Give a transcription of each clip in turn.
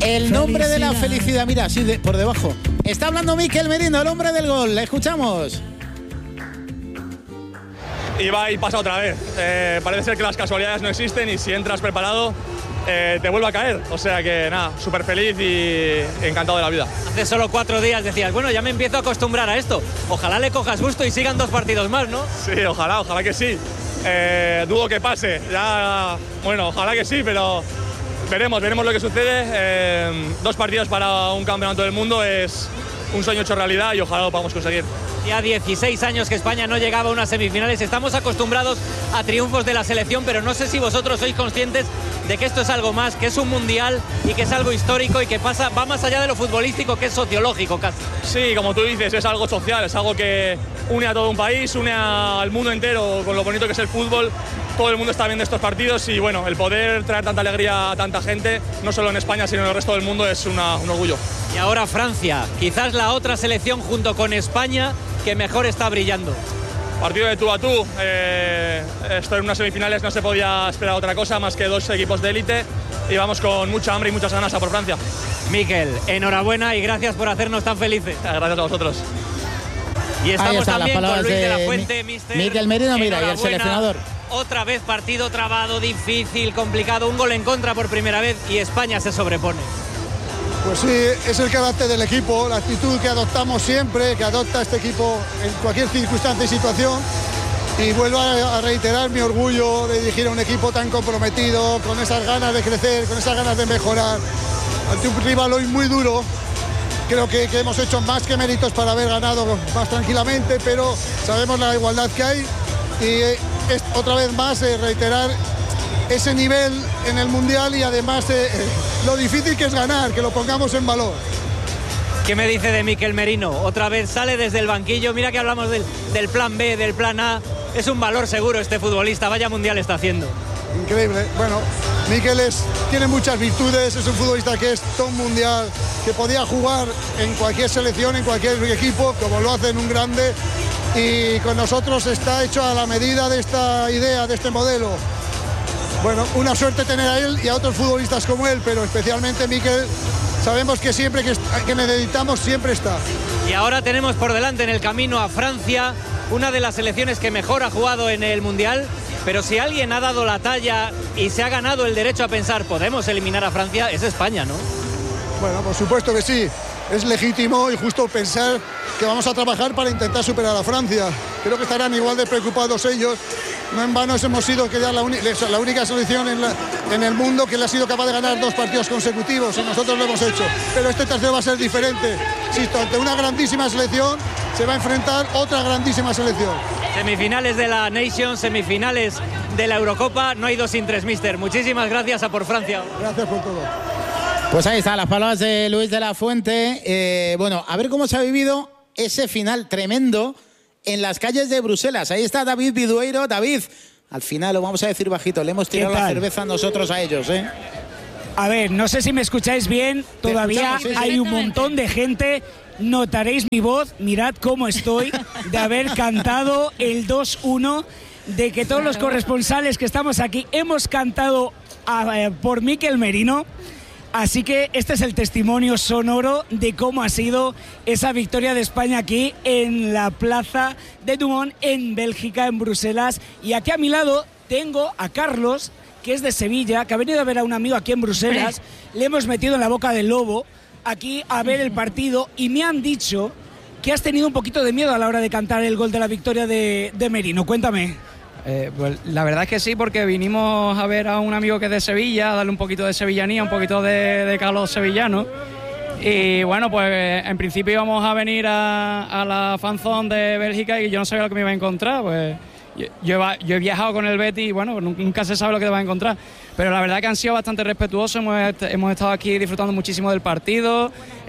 El nombre de la felicidad, mira, así por debajo. Está hablando Mikel Merino, el hombre del gol. Le escuchamos. Y va y pasa otra vez. Parece ser que las casualidades no existen y si entras preparado te vuelve a caer. O sea que nada, súper feliz y encantado de la vida. Hace solo 4 días decías, bueno, ya me empiezo a acostumbrar a esto. Ojalá le cojas gusto y sigan 2 partidos más, ¿no? Sí, ojalá que sí. Dudo que pase. Ya, bueno, ojalá que sí, pero veremos lo que sucede. 2 partidos para un campeonato del mundo es un sueño hecho realidad y ojalá lo podamos conseguir. Ya 16 años que España no llegaba a unas semifinales. Estamos acostumbrados a triunfos de la selección, pero no sé si vosotros sois conscientes de que esto es algo más, que es un mundial y que es algo histórico y que va más allá de lo futbolístico, que es sociológico casi. Sí, como tú dices, es algo social, es algo que une a todo un país, une al mundo entero con lo bonito que es el fútbol. Todo el mundo está viendo estos partidos y bueno, el poder traer tanta alegría a tanta gente, no solo en España sino en el resto del mundo, es un orgullo. Y ahora Francia, quizás la otra selección junto con España que mejor está brillando. Partido de tú a tú, esto en unas semifinales no se podía esperar otra cosa más que 2 equipos de élite y vamos con mucha hambre y muchas ganas a por Francia. Mikel, enhorabuena y gracias por hacernos tan felices. Gracias a vosotros. Y estamos también con Luis de la Fuente, Mikel Merino, mira, y el seleccionador. Otra vez partido trabado, difícil, complicado, un gol en contra por primera vez y España se sobrepone. Pues sí, es el carácter del equipo, la actitud que adoptamos siempre, que adopta este equipo en cualquier circunstancia y situación. Y vuelvo a reiterar mi orgullo de dirigir a un equipo tan comprometido, con esas ganas de crecer, con esas ganas de mejorar. Ante un rival hoy muy duro, creo que hemos hecho más que méritos para haber ganado más tranquilamente, pero sabemos la igualdad que hay y otra vez más reiterar ese nivel en el Mundial y además lo difícil que es ganar, que lo pongamos en valor. ¿Qué me dice de Mikel Merino? Otra vez sale desde el banquillo, mira que hablamos del plan B, del plan A, es un valor seguro este futbolista, vaya Mundial está haciendo. Increíble, bueno, Mikel tiene muchas virtudes, es un futbolista que es todo un mundial, que podía jugar en cualquier selección, en cualquier equipo, como lo hace en un grande, y con nosotros está hecho a la medida de esta idea, de este modelo. Bueno, una suerte tener a él y a otros futbolistas como él, pero especialmente Mikel, sabemos que siempre que necesitamos siempre está. Y ahora tenemos por delante en el camino a Francia, una de las selecciones que mejor ha jugado en el Mundial, pero si alguien ha dado la talla y se ha ganado el derecho a pensar podemos eliminar a Francia, es España, ¿no? Bueno, por supuesto que sí, es legítimo y justo pensar que vamos a trabajar para intentar superar a Francia. Creo que estarán igual de preocupados ellos. No en vano hemos sido que ya la única selección en el mundo que le ha sido capaz de ganar 2 partidos consecutivos y nosotros lo hemos hecho. Pero este tercero va a ser diferente. Insisto, ante una grandísima selección se va a enfrentar otra grandísima selección. Semifinales de la Nations, semifinales de la Eurocopa, no hay 2 sin 3, mister. Muchísimas gracias a por Francia. Gracias por todo. Pues ahí están las palabras de Luis de la Fuente. Bueno, a ver cómo se ha vivido ese final tremendo en las calles de Bruselas. Ahí está David Bidueiro. David, al final lo vamos a decir bajito, le hemos tirado la cerveza nosotros a ellos, ¿eh? A ver, no sé si me escucháis bien, todavía hay un montón de gente, notaréis mi voz, mirad cómo estoy, de haber cantado el 2-1, de que todos los corresponsales que estamos aquí hemos cantado por Mikel Merino. Así que este es el testimonio sonoro de cómo ha sido esa victoria de España aquí en la plaza de Dumont, en Bélgica, en Bruselas. Y aquí a mi lado tengo a Carlos, que es de Sevilla, que ha venido a ver a un amigo aquí en Bruselas. Le hemos metido en la boca del lobo aquí a ver el partido y me han dicho que has tenido un poquito de miedo a la hora de cantar el gol de la victoria de Merino. Cuéntame. Pues la verdad es que sí, porque vinimos a ver a un amigo que es de Sevilla, a darle un poquito de sevillanía, un poquito de calor sevillano. Y bueno, pues en principio íbamos a venir a la fanzone de Bélgica y yo no sabía lo que me iba a encontrar. Pues yo he viajado con el Betis y bueno, nunca se sabe lo que te vas a encontrar. Pero la verdad que han sido bastante respetuosos, hemos estado aquí disfrutando muchísimo del partido,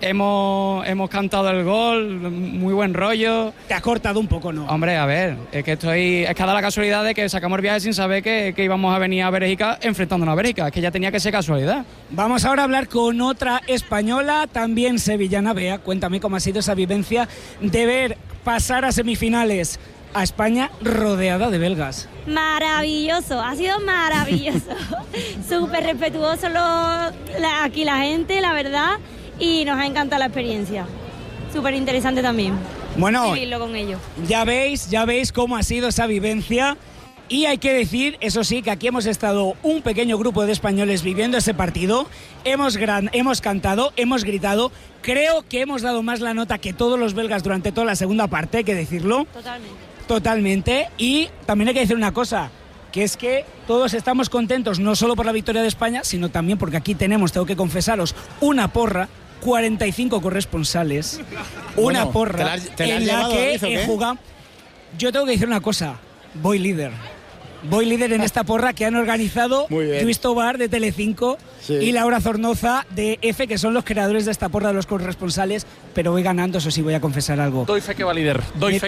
hemos cantado el gol, muy buen rollo. Te ha cortado un poco, ¿no? Hombre, a ver, es que da la casualidad de que sacamos el viaje sin saber que íbamos a venir a Bélgica enfrentándonos a Bélgica, es que ya tenía que ser casualidad. Vamos ahora a hablar con otra española, también sevillana. Bea, cuéntame cómo ha sido esa vivencia de ver pasar a semifinales a España rodeada de belgas. Maravilloso, ha sido maravilloso. Súper respetuoso la aquí la gente, la verdad, y nos ha encantado la experiencia. Súper interesante también. Bueno, vivirlo con ellos. Ya veis cómo ha sido esa vivencia. Y hay que decir, eso sí, que aquí hemos estado un pequeño grupo de españoles viviendo ese partido. Hemos cantado, hemos gritado. Creo que hemos dado más la nota que todos los belgas durante toda la segunda parte, hay que decirlo. Totalmente. Y también hay que decir una cosa, que es que todos estamos contentos no solo por la victoria de España, sino también porque aquí tenemos, tengo que confesaros, una porra, 45 corresponsales, una porra en la que he jugado. Yo tengo que decir una cosa, voy líder en esta porra que han organizado Luis Tobar de Telecinco y Laura Zornoza de EFE, que son los creadores de esta porra de los corresponsales, pero voy ganando, eso sí, voy a confesar algo. Doy fe que va líder,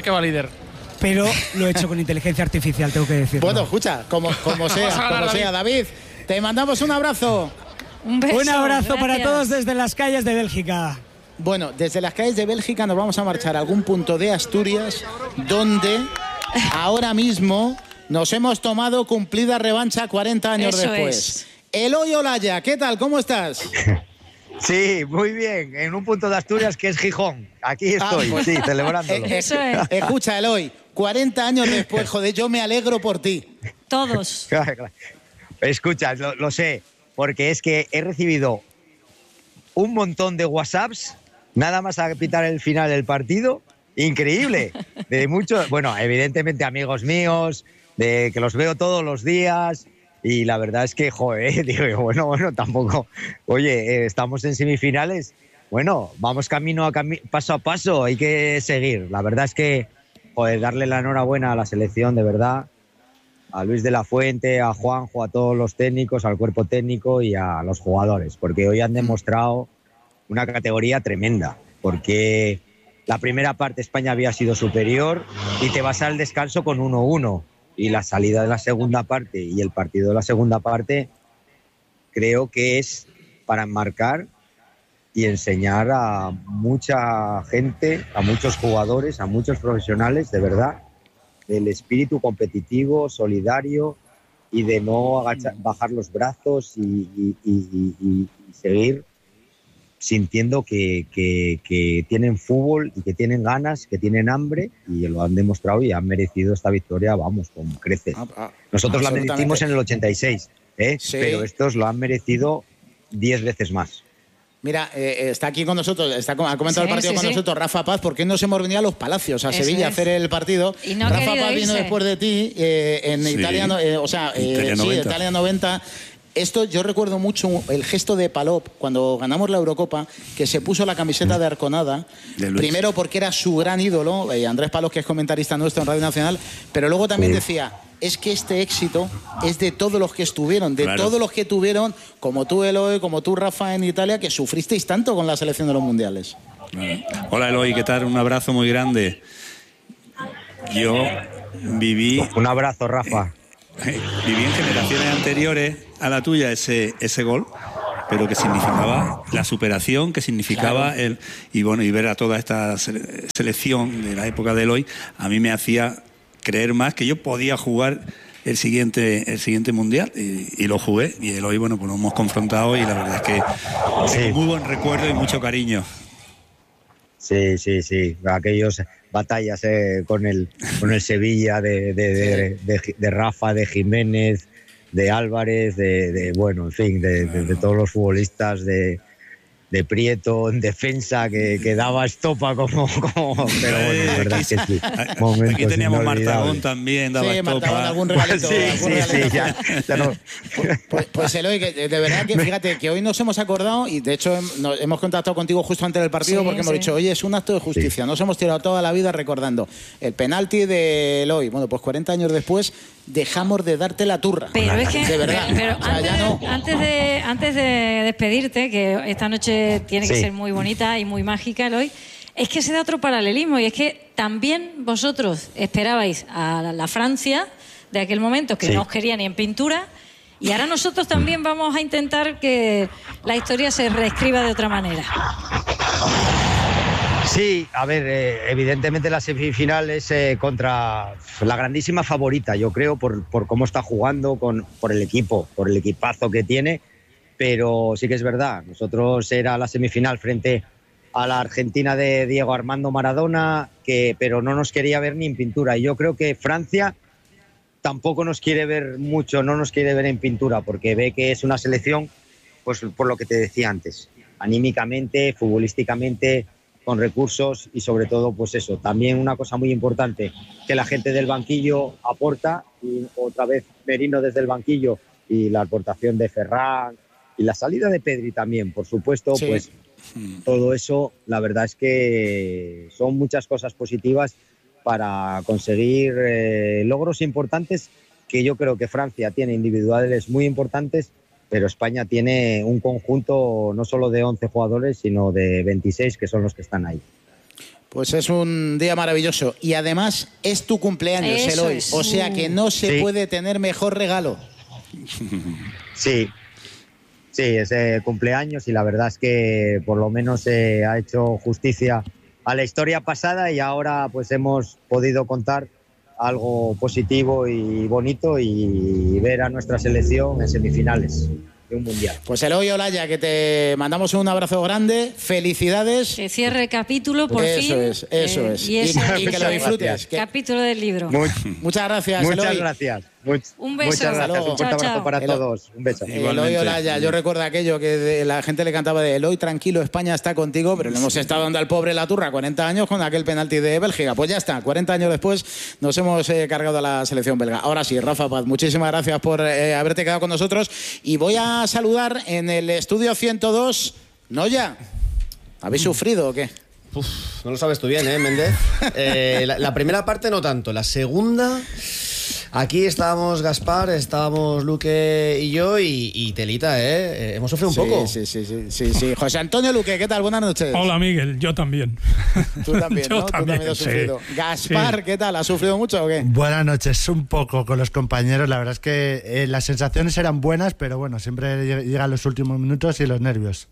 Pero lo he hecho con inteligencia artificial, tengo que decirlo. Bueno, escucha, como sea, David, te mandamos un abrazo. Un beso. Un abrazo Gracias. para todos desde las calles de Bélgica. Bueno, desde las calles de Bélgica nos vamos a marchar a algún punto de Asturias donde ahora mismo nos hemos tomado cumplida revancha 40 años Eso después. es. Eloy Olaya, ¿qué tal? ¿Cómo estás? Sí, muy bien, en un punto de Asturias que es Gijón. Aquí estoy, sí, celebrándolo. Eso es. Escucha, Eloy, 40 años después, joder, yo me alegro por ti. Todos. Claro. Escucha, lo sé, porque es que he recibido un montón de WhatsApps, nada más a pitar el final del partido, increíble, de muchos, bueno, evidentemente amigos míos, de que los veo todos los días, y la verdad es que, joder, digo, bueno, tampoco, oye, estamos en semifinales, bueno, vamos paso a paso, hay que seguir. La verdad es que, joder, darle la enhorabuena a la selección, de verdad, a Luis de la Fuente, a Juanjo, a todos los técnicos, al cuerpo técnico y a los jugadores, porque hoy han demostrado una categoría tremenda, porque la primera parte España había sido superior y te vas al descanso con 1-1, y la salida de la segunda parte y el partido de la segunda parte creo que es para enmarcar y enseñar a mucha gente, a muchos jugadores, a muchos profesionales, de verdad, del espíritu competitivo, solidario y de no bajar los brazos y seguir sintiendo que tienen fútbol y que tienen ganas, que tienen hambre, y lo han demostrado y han merecido esta victoria, vamos, con creces. Nosotros la merecimos en el 86, sí, pero estos lo han merecido 10 veces más. Mira, está aquí con nosotros, ha comentado el partido con nosotros Rafa Paz, porque nos hemos venido a Los Palacios, a Sevilla, a hacer el partido. Y no Rafa Paz vino después de ti en Italia, Italia 90. Esto yo recuerdo mucho el gesto de Palop cuando ganamos la Eurocopa, que se puso la camiseta de Arconada, primero porque era su gran ídolo, Andrés Palop, que es comentarista nuestro en Radio Nacional, pero luego también decía, es que este éxito es de todos los que estuvieron, todos los que tuvieron, como tú, Eloy, como tú, Rafa, en Italia, que sufristeis tanto con la selección de los mundiales. Hola, Eloy, ¿qué tal? Un abrazo muy grande. Yo viví... Un abrazo, Rafa. Viví en generaciones anteriores a la tuya ese gol, pero que significaba la superación, que significaba y ver a toda esta selección de la época de Eloy, a mí me hacía creer más que yo podía jugar el siguiente mundial, y lo jugué, y Eloy, bueno, pues nos hemos confrontado y la verdad es que tengo muy buen recuerdo y mucho cariño. Sí, aquellos batallas con el Sevilla de Rafa, de Jiménez, de Álvarez, bueno, en fin, de todos los futbolistas, de Prieto en defensa que daba estopa como pero bueno, la verdad es que sí. Aquí teníamos Martagón también, daba estopa. Martagón, algún regalito. Sí, ya no. Pues Eloy, que de verdad que fíjate que hoy nos hemos acordado, y de hecho hemos contactado contigo justo antes del partido, porque hemos dicho, oye, es un acto de justicia. Nos hemos tirado toda la vida recordando el penalti de Eloy. Bueno, pues 40 años después dejamos de darte la turra. Pero es que, de verdad. Pero antes de despedirte, que esta noche tiene que ser muy bonita y muy mágica, Eloy, es que se da otro paralelismo, y es que también vosotros esperabais a la Francia de aquel momento, que no os quería ni en pintura, y ahora nosotros también vamos a intentar que la historia se reescriba de otra manera. Sí, a ver, evidentemente la semifinal es contra la grandísima favorita, yo creo, por cómo está jugando, por el equipo, por el equipazo que tiene. pero sí que es verdad, nosotros era la semifinal frente a la Argentina de Diego Armando Maradona, pero no nos quería ver ni en pintura. Y yo creo que Francia tampoco nos quiere ver mucho, no nos quiere ver en pintura, porque ve que es una selección, pues por lo que te decía antes, anímicamente, futbolísticamente, con recursos y sobre todo, pues eso, también una cosa muy importante, que la gente del banquillo aporta, y otra vez Merino desde el banquillo, y la aportación de Ferran, y la salida de Pedri también, por supuesto, sí. Pues todo eso, la verdad es que son muchas cosas positivas para conseguir logros importantes, que yo creo que Francia tiene individuales muy importantes, pero España tiene un conjunto no solo de 11 jugadores, sino de 26, que son los que están ahí. Pues es un día maravilloso. Y además es tu cumpleaños, Eloy. O sea que no se puede tener mejor regalo. Sí, es cumpleaños y la verdad es que por lo menos ha hecho justicia a la historia pasada y ahora pues hemos podido contar algo positivo y bonito y ver a nuestra selección en semifinales de un mundial. Pues Eloy Olaya, que te mandamos un abrazo grande, felicidades. Que cierre el capítulo por fin. Eso es. Y que lo disfrutes. Capítulo del libro. Muchas gracias, Eloy. Muchas gracias. Un beso. Muchas gracias. Un fuerte abrazo para todos. Un beso. Eloy Olaya, yo recuerdo aquello que la gente le cantaba de Eloy, tranquilo, España está contigo, pero le hemos estado dando al pobre la turra 40 años con aquel penalti de Bélgica. Pues ya está, 40 años después nos hemos cargado a la selección belga. Ahora sí, Rafa Paz, muchísimas gracias por haberte quedado con nosotros y voy a saludar en el estudio 102. Noya, ¿habéis sufrido o qué? No lo sabes tú bien, Méndez. La primera parte no tanto, la segunda... Aquí estábamos Gaspar, estábamos Luque y yo y telita, hemos sufrido un poco. Sí. José Antonio Luque, ¿qué tal? Buenas noches. Hola, Miguel, yo también. Tú también, ¿no? Tú también has sufrido. Sí. Gaspar, ¿qué tal? ¿Has sufrido mucho o qué? Buenas noches, un poco con los compañeros. La verdad es que las sensaciones eran buenas, pero bueno, siempre llegan los últimos minutos y los nervios.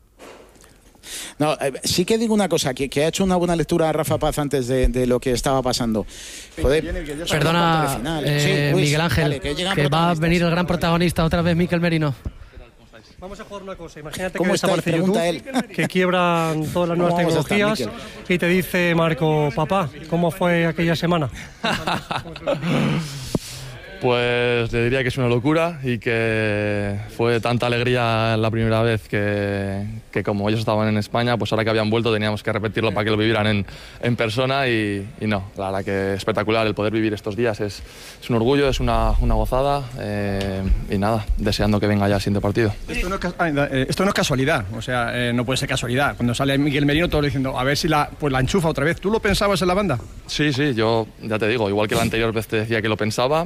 No, sí que digo una cosa, que ha hecho una buena lectura Rafa Paz antes de lo que estaba pasando. Joder, perdona, Luis, Miguel Ángel, dale, que va a venir el gran protagonista otra vez, Mikel Merino. Vamos a jugar una cosa, imagínate que desaparece YouTube, que quiebran todas las nuevas tecnologías y te dice Marco, papá, ¿cómo fue aquella semana? Pues le diría que es una locura y que fue tanta alegría la primera vez que como ellos estaban en España, pues ahora que habían vuelto teníamos que repetirlo para que lo vivieran en persona y no, la verdad que espectacular el poder vivir estos días, es un orgullo, es una gozada y nada, deseando que venga ya el siguiente partido. Esto no es casualidad, o sea, no puede ser casualidad. Cuando sale Miguel Merino todos diciendo, a ver si la enchufa otra vez. ¿Tú lo pensabas en la banda? Sí, yo ya te digo, igual que la anterior vez te decía que lo pensaba,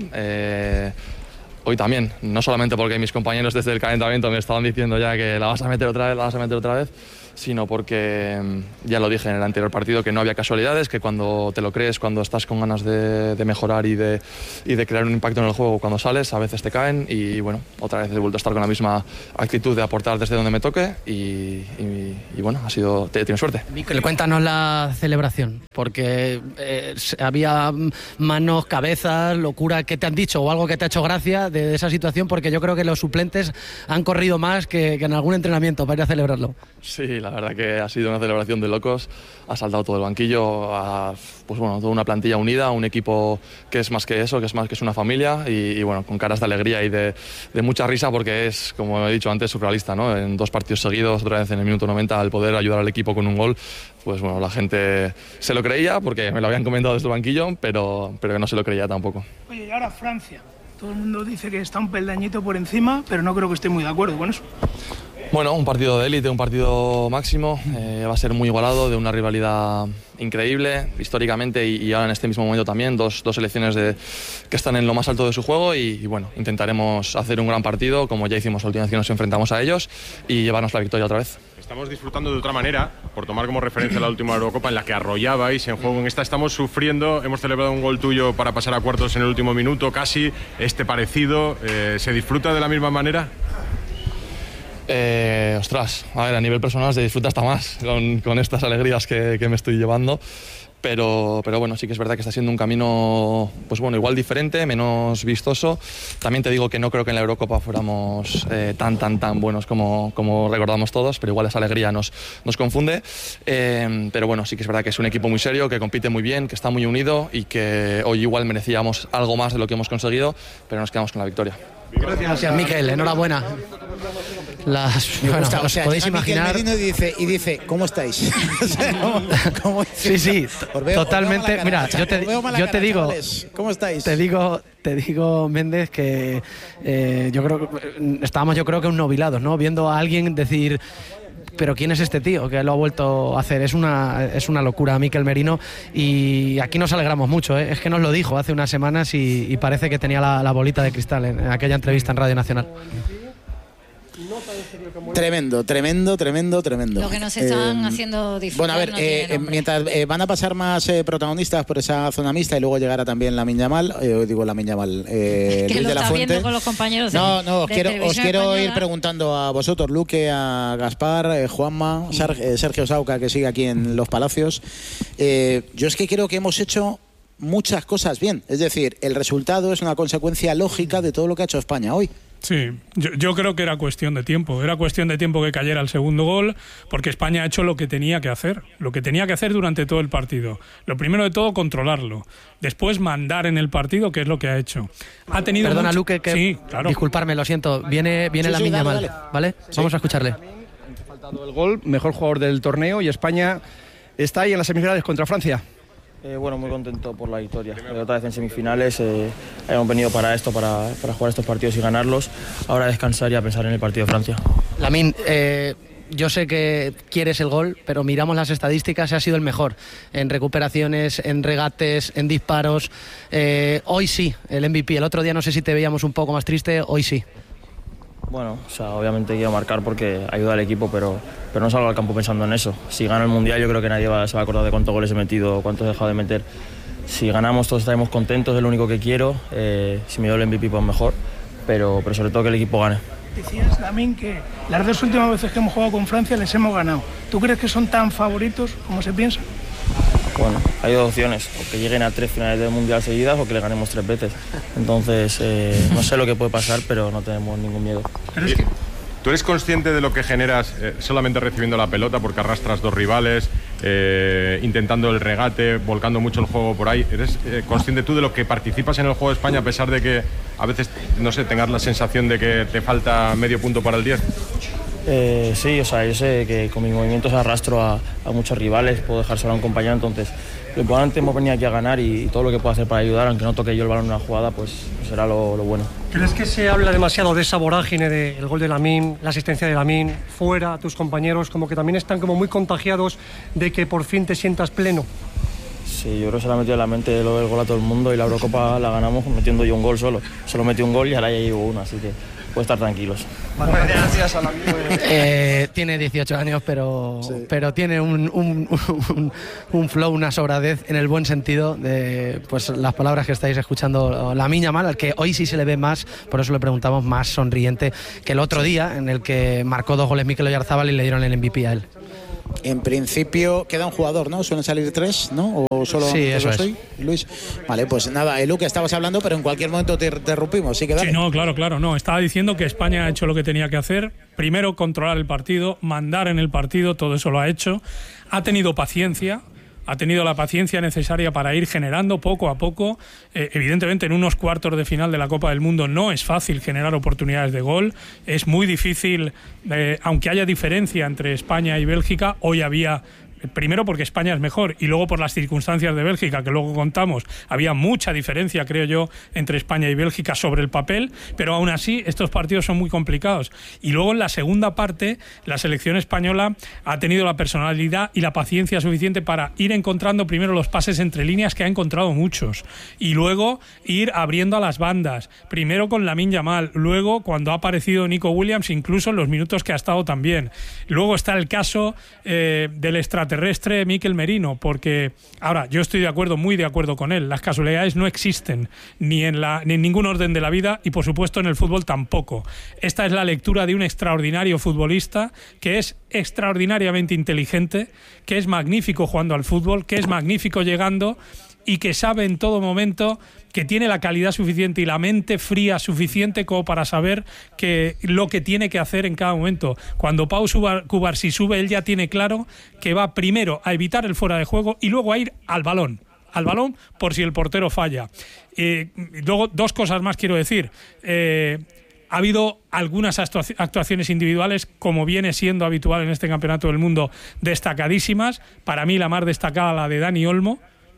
hoy también, no solamente porque mis compañeros desde el calentamiento me estaban diciendo ya que la vas a meter otra vez, sino porque ya lo dije en el anterior partido que no había casualidades, que cuando te lo crees, cuando estás con ganas de mejorar y de crear un impacto en el juego cuando sales, a veces te caen y bueno, otra vez he vuelto a estar con la misma actitud de aportar desde donde me toque y bueno, he tenido suerte. Mikel, cuéntanos la celebración, porque había manos, cabezas, locura, ¿qué te han dicho o algo que te ha hecho gracia de esa situación? Porque yo creo que los suplentes han corrido más que en algún entrenamiento para ir a celebrarlo. Sí, la verdad que ha sido una celebración de locos, ha saltado todo el banquillo, pues bueno, toda una plantilla unida, un equipo que es más que eso, que es una familia y bueno, con caras de alegría y de mucha risa porque es, como he dicho antes, surrealista, ¿no? En 2 partidos seguidos, otra vez en el minuto 90, al poder ayudar al equipo con un gol, pues bueno, la gente se lo creía porque me lo habían comentado desde el banquillo, pero no se lo creía tampoco. Oye, y ahora Francia, todo el mundo dice que está un peldañito por encima, pero no creo que esté muy de acuerdo con eso. Bueno, un partido de élite, un partido máximo, va a ser muy igualado, de una rivalidad increíble históricamente y ahora en este mismo momento también, dos selecciones que están en lo más alto de su juego y bueno, intentaremos hacer un gran partido como ya hicimos la última vez que nos enfrentamos a ellos y llevarnos la victoria otra vez. Estamos disfrutando de otra manera, por tomar como referencia la última Eurocopa en la que arrollabais en juego. En esta estamos sufriendo, hemos celebrado un gol tuyo para pasar a cuartos en el último minuto, casi parecido. ¿Se disfruta de la misma manera? A ver, a nivel personal se disfruta hasta más con estas alegrías que me estoy llevando, pero bueno, sí que es verdad que está siendo un camino, pues bueno, igual diferente, menos vistoso. También te digo que no creo que en la Eurocopa fuéramos tan buenos como recordamos todos, pero igual esa alegría nos confunde. Pero bueno, sí que es verdad que es un equipo muy serio, que compite muy bien, que está muy unido y que hoy igual merecíamos algo más de lo que hemos conseguido, pero nos quedamos con la victoria. Gracias, Mikel, enhorabuena. Podéis imaginar. Y dice, ¿cómo estáis? Sí, totalmente. Mira, yo te digo, ¿cómo estáis? Te digo, Méndez, que yo creo que estábamos, un novilados, ¿no? Viendo a alguien decir, pero ¿quién es este tío que lo ha vuelto a hacer? Es una locura, Mikel Merino, y aquí nos alegramos mucho, ¿eh? Es que nos lo dijo hace unas semanas y parece que tenía la bolita de cristal en aquella entrevista en Radio Nacional. Tremendo. Lo que nos están haciendo disfrutar. Bueno, a ver, mientras van a pasar más protagonistas por esa zona mixta y luego llegará también Lamine Yamal, Luis de la Fuente. Con los compañeros os quiero ir preguntando a vosotros, Luque, a Gaspar, Juanma, Sergio Sauca, que sigue aquí en Los Palacios. Yo es que creo que hemos hecho muchas cosas bien. Es decir, el resultado es una consecuencia lógica de todo lo que ha hecho España hoy. Sí, yo creo que era cuestión de tiempo. Era cuestión de tiempo que cayera el segundo gol, porque España ha hecho lo que tenía que hacer durante todo el partido. Lo primero de todo, controlarlo. Después, mandar en el partido, que es lo que ha hecho. Ha tenido Perdona, Luque, que sí, claro. Disculparme, lo siento. Viene Lamine Yamal, ¿vale? Sí. Vamos a escucharle. Ha faltado el gol, mejor jugador del torneo, y España está ahí en las semifinales contra Francia. Bueno, muy contento por la victoria. Otra vez en semifinales, hemos venido para esto, para jugar estos partidos y ganarlos. Ahora descansar y a pensar en el partido de Francia. Lamine, yo sé que quieres el gol, pero miramos las estadísticas, ha sido el mejor en recuperaciones, en regates, en disparos. Hoy sí, el MVP. El otro día no sé si te veíamos un poco más triste, hoy sí. Bueno, obviamente quiero marcar porque ayuda al equipo, pero no salgo al campo pensando en eso. Si gano el Mundial, yo creo que nadie se va a acordar de cuántos goles he metido o cuántos he dejado de meter. Si ganamos, todos estaremos contentos, es lo único que quiero. Si me doy el MVP, pues mejor, pero sobre todo que el equipo gane. Decías, Lamine, que las dos últimas veces que hemos jugado con Francia les hemos ganado. ¿Tú crees que son tan favoritos como se piensa? Bueno, hay dos opciones, o que lleguen a 3 finales del Mundial seguidas o que le ganemos 3 veces. Entonces, no sé lo que puede pasar, pero no tenemos ningún miedo. ¿Tú eres consciente de lo que generas solamente recibiendo la pelota, porque arrastras 2 rivales, intentando el regate, volcando mucho el juego por ahí? ¿Eres consciente tú de lo que participas en el juego de España, a pesar de que a veces, no sé, tengas la sensación de que te falta medio punto para el 10? Sí, yo sé que con mis movimientos arrastro a muchos rivales, puedo dejar solo a un compañero, entonces lo importante hemos venido aquí a ganar y todo lo que puedo hacer para ayudar, aunque no toque yo el balón en una jugada, pues será lo bueno. ¿Crees que se habla demasiado de esa vorágine del gol de Lamine, la asistencia de Lamine, fuera, tus compañeros, como que también están como muy contagiados de que por fin te sientas pleno? Sí, yo creo que se le ha metido en la mente lo del gol a todo el mundo y la Eurocopa la ganamos metiendo yo un gol solo. Solo metí un gol y ahora ya llevo uno, así que puede estar tranquilos. Gracias a la tiene 18 años, pero tiene un flow, una sobradez en el buen sentido de pues las palabras que estáis escuchando. Lamine Yamal, al que hoy sí se le ve más, por eso le preguntamos, más sonriente que el otro día, en el que marcó 2 goles Mikel Oyarzabal y le dieron el MVP a él. En principio queda un jugador, ¿no? Suelen salir 3, ¿no? ¿O solo sí, eso es. Luis? Vale, pues nada, Luque, estabas hablando, pero en cualquier momento te interrumpimos. Sí, no, claro. No, estaba diciendo que España ha hecho lo que tenía que hacer. Primero, controlar el partido, mandar en el partido, todo eso lo ha hecho. Ha tenido paciencia. Ha tenido la paciencia necesaria para ir generando poco a poco. Evidentemente, en unos cuartos de final de la Copa del Mundo no es fácil generar oportunidades de gol. Es muy difícil, aunque haya diferencia entre España y Bélgica. Hoy había... Primero porque España es mejor y luego por las circunstancias de Bélgica, que luego contamos, había mucha diferencia, creo yo, entre España y Bélgica sobre el papel, pero aún así estos partidos son muy complicados. Y luego en la segunda parte, la selección española ha tenido la personalidad y la paciencia suficiente para ir encontrando primero los pases entre líneas, que ha encontrado muchos, y luego ir abriendo a las bandas, primero con Lamine Yamal, luego cuando ha aparecido Nico Williams, incluso en los minutos que ha estado también. Luego está el caso del estratega extraterrestre Mikel Merino, porque ahora yo estoy muy de acuerdo con él. Las casualidades no existen ni en ningún orden de la vida y por supuesto en el fútbol tampoco. Esta es la lectura de un extraordinario futbolista que es extraordinariamente inteligente, que es magnífico jugando al fútbol, que es magnífico llegando y que sabe en todo momento, que tiene la calidad suficiente y la mente fría suficiente como para saber lo que tiene que hacer en cada momento. Cuando Pau Cubarsí sube, él ya tiene claro que va primero a evitar el fuera de juego y luego a ir al balón por si el portero falla. Luego, dos cosas más quiero decir. Ha habido algunas actuaciones individuales, como viene siendo habitual en este Campeonato del Mundo, destacadísimas. Para mí la más destacada, la de Dani Olmo,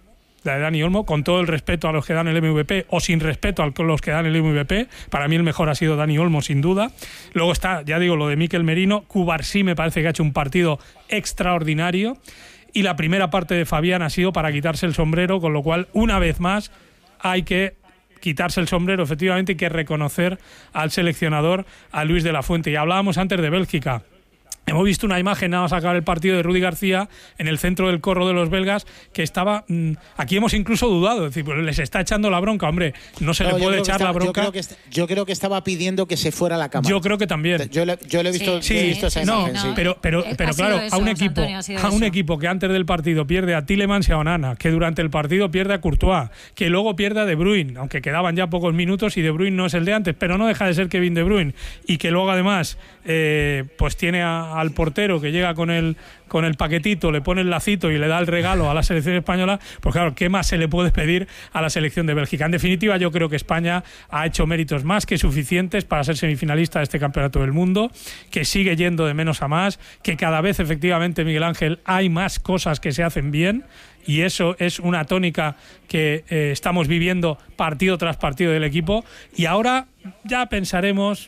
con todo el respeto a los que dan el MVP o sin respeto a los que dan el MVP. Para mí el mejor ha sido Dani Olmo, sin duda. Luego está, ya digo, lo de Mikel Merino. Cubarsí me parece que ha hecho un partido extraordinario. Y la primera parte de Fabián ha sido para quitarse el sombrero, con lo cual, una vez más, hay que quitarse el sombrero, efectivamente, hay que reconocer al seleccionador, a Luis de la Fuente. Y hablábamos antes de Bélgica. Hemos visto una imagen, nada más acabar el partido, de Rudi García en el centro del corro de los belgas, que estaba... aquí hemos incluso dudado, es decir, pues les está echando la bronca, hombre, no se le puede echar la bronca. Yo creo que estaba pidiendo que se fuera la cámara. Yo creo que también. Yo lo he visto, sí, he visto esa imagen. Sí. Pero claro, a un equipo que antes del partido pierde a Tielemans y a Onana, que durante el partido pierde a Courtois, que luego pierde a De Bruyne, aunque quedaban ya pocos minutos y De Bruyne no es el de antes, pero no deja de ser Kevin De Bruyne, y que luego además pues tiene al portero que llega con el paquetito, le pone el lacito y le da el regalo a la selección española. Pues claro, ¿qué más se le puede pedir a la selección de Bélgica? En definitiva, yo creo que España ha hecho méritos más que suficientes para ser semifinalista de este Campeonato del Mundo, que sigue yendo de menos a más, que cada vez efectivamente, Miguel Ángel, hay más cosas que se hacen bien, y eso es una tónica que estamos viviendo partido tras partido del equipo. Y ahora ya pensaremos,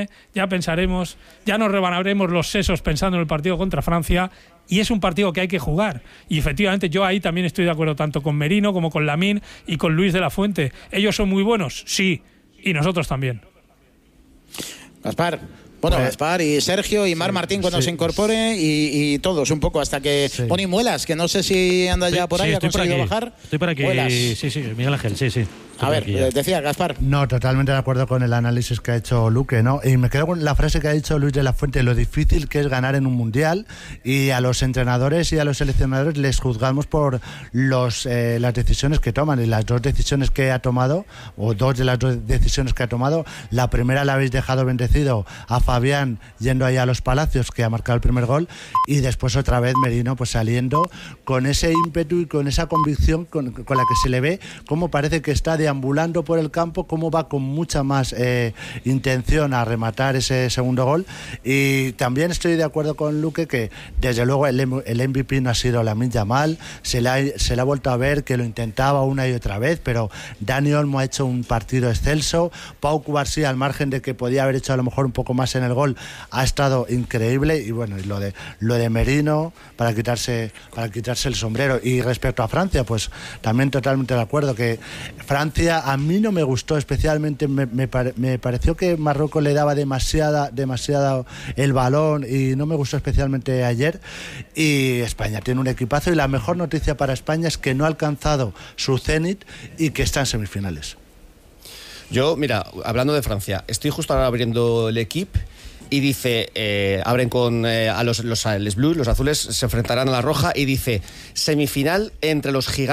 ya nos rebanaremos los sesos pensando en el partido contra Francia, y es un partido que hay que jugar. Y efectivamente yo ahí también estoy de acuerdo tanto con Merino como con Lamine y con Luis de la Fuente. ¿Ellos son muy buenos? Sí, y nosotros también. Gaspar. Bueno, Gaspar y Sergio y Mar Martín cuando se incorpore y todos un poco hasta que... Bueno, y Muelas, que no sé si anda ya por ahí, ha conseguido bajar. Estoy por aquí. Muelas. Sí, Miguel Ángel, sí. A ver, decía Gaspar. No, totalmente de acuerdo con el análisis que ha hecho Luque, ¿no? Y me quedo con la frase que ha dicho Luis de la Fuente, lo difícil que es ganar en un mundial, y a los entrenadores y a los seleccionadores les juzgamos por las decisiones que toman, y las dos decisiones que ha tomado, o dos de las dos decisiones que ha tomado, la primera la habéis dejado bendecido a Fabián yendo ahí a los Palacios, que ha marcado el primer gol, y después otra vez Merino pues saliendo con ese ímpetu y con esa convicción con la que se le ve, cómo parece que está deambulando por el campo, cómo va con mucha más intención a rematar ese segundo gol. Y también estoy de acuerdo con Luque que desde luego el MVP no ha sido Lamine Yamal, se le ha vuelto a ver que lo intentaba una y otra vez, pero Dani Olmo ha hecho un partido excelso. Pau Cubarsí, al margen de que podía haber hecho a lo mejor un poco más en el gol, ha estado increíble. Y bueno, y lo de Merino para quitarse el sombrero. Y respecto a Francia, pues también totalmente de acuerdo que Francia a mí no me gustó especialmente, me pareció que Marruecos le daba demasiado el balón y no me gustó especialmente ayer. Y España tiene un equipazo, y la mejor noticia para España es que no ha alcanzado su cenit y que está en semifinales. Yo, mira, hablando de Francia, estoy justo ahora abriendo el equipo y dice, abren con a los Blues, los azules se enfrentarán a la roja, y dice semifinal entre los gigantes